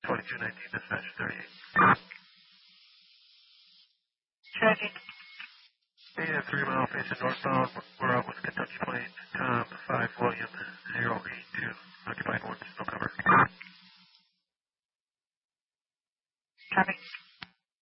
2219, dispatch 38. Tracking. Yeah, 3 mile facing northbound. We're out with Kentucky Plains, Tom 5 William